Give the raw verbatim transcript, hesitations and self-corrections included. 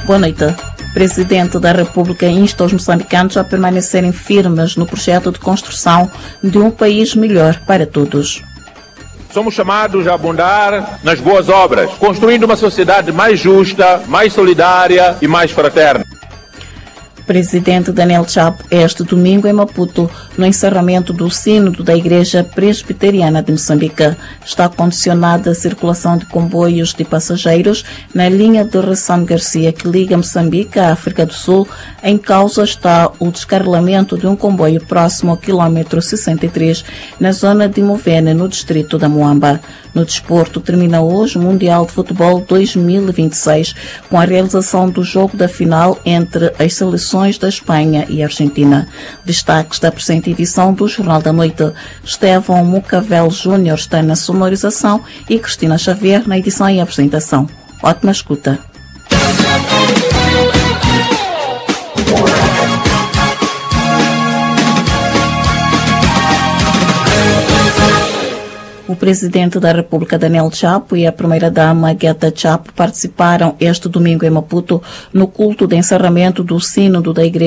Boa noite. O Presidente da República insta os moçambicanos a permanecerem firmes no projeto de construção de um país melhor para todos. Somos chamados a abundar nas boas obras, construindo uma sociedade mais justa, mais solidária e mais fraterna. Presidente Daniel Chapo, este domingo em Maputo, no encerramento do Sínodo da Igreja Presbiteriana de Moçambique. Está condicionada a circulação de comboios de passageiros na linha de Ressam Garcia, que liga Moçambique à África do Sul. Em causa está o descarrilamento de um comboio próximo ao quilômetro sessenta e três, na zona de Movene, no distrito da Moamba. No desporto, termina hoje o Mundial de Futebol dois mil e vinte e seis, com a realização do jogo da final entre as seleções da Espanha e Argentina. Destaques da presente edição do Jornal da Noite. Estevão Mucavel Júnior está na sonorização e Cristina Xavier na edição e apresentação. Ótima escuta. O Presidente da República, Daniel Chapo, e a Primeira-Dama, Gueta Chapo, participaram este domingo em Maputo no culto de encerramento do Sínodo da Igreja